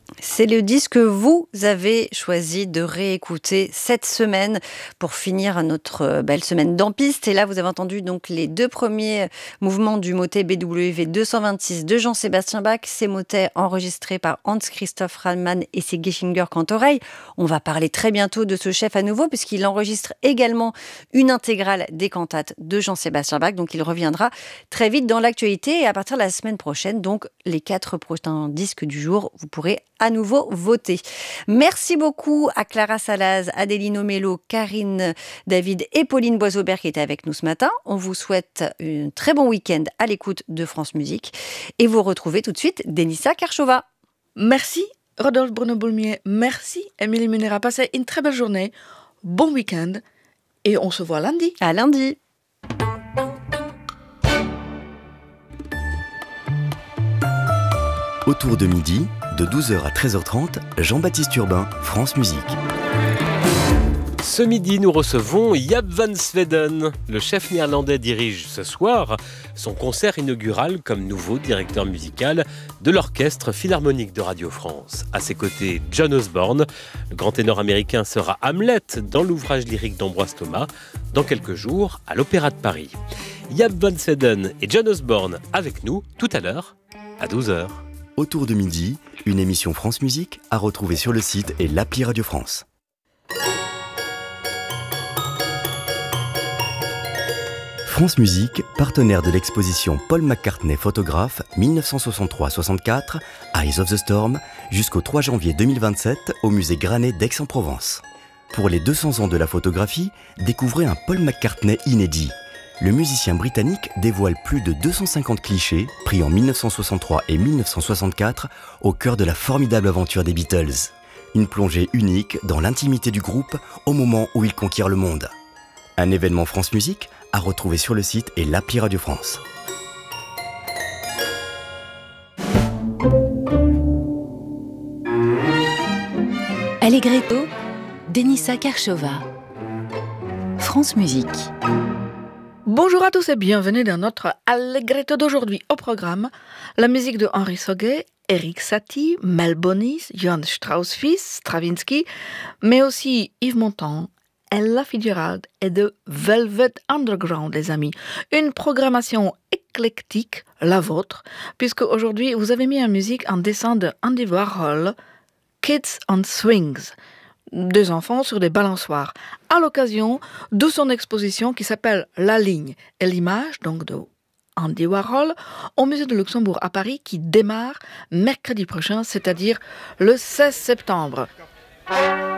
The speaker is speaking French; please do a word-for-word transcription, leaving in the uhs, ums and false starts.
C'est le disque que vous avez choisi de réécouter cette semaine pour finir notre belle semaine d'en piste. Et là, vous avez entendu donc les deux premiers mouvements du motet B W V deux cent vingt-six de Jean-Sébastien Bach. Ces motets enregistrés par Hans-Christoph Rallmann et ses Gechinger Cantoreilles. On va parler très bientôt de ce chef à nouveau puisqu'il enregistre également une intégrale des cantates de Jean-Sébastien Bach. Donc il reviendra très vite dans l'actualité et à partir de la semaine prochaine, donc les quatre prochains disques du jour, vous pourrez à nouveau voter. Merci beaucoup à Clara Salaz, Adéline Omello, Karine David et Pauline Boisaubert qui étaient avec nous ce matin. On vous souhaite un très bon week-end à l'écoute de France Musique et vous retrouvez tout de suite Denissa Karchova. Merci Rodolphe Bruno-Boulmier, merci Émilie Munera. Passez une très belle journée, bon week-end et on se voit lundi. À lundi. Autour de midi, de douze heures à treize heures trente, Jean-Baptiste Urbain, France Musique. Ce midi, nous recevons Jaap van Zweden. Le chef néerlandais dirige ce soir son concert inaugural comme nouveau directeur musical de l'Orchestre Philharmonique de Radio France. À ses côtés, John Osborne. Le grand ténor américain sera Hamlet dans l'ouvrage lyrique d'Ambroise Thomas dans quelques jours à l'Opéra de Paris. Jaap van Zweden et John Osborne avec nous tout à l'heure à douze heures. Autour de midi, une émission France Musique à retrouver sur le site et l'appli Radio France. France Musique, partenaire de l'exposition Paul McCartney photographe dix-neuf cent soixante-trois soixante-quatre, Eyes of the Storm, jusqu'au trois janvier deux mille vingt-sept au musée Granet d'Aix-en-Provence. Pour les deux cents ans de la photographie, découvrez un Paul McCartney inédit. Le musicien britannique dévoile plus de deux cent cinquante clichés pris en dix-neuf cent soixante-trois et dix-neuf cent soixante-quatre au cœur de la formidable aventure des Beatles. Une plongée unique dans l'intimité du groupe au moment où il conquiert le monde. Un événement France Musique à retrouver sur le site et l'appli Radio France. Allegretto, Denissa Karchova. France Musique. Bonjour à tous et bienvenue dans notre Allegretto d'aujourd'hui. Au programme, la musique de Henri Sauguet, Erik Satie, Mel Bonis, Johann Strauss fils, Stravinsky, mais aussi Yves Montand, Ella Fitzgerald et The Velvet Underground, les amis. Une programmation éclectique, la vôtre, puisque aujourd'hui vous avez mis en musique un dessin de Andy Warhol, Kids on Swings. Des enfants sur des balançoires, à l'occasion de son exposition qui s'appelle La Ligne et l'image, donc de Andy Warhol, au musée de Luxembourg à Paris, qui démarre mercredi prochain, c'est-à-dire le seize septembre.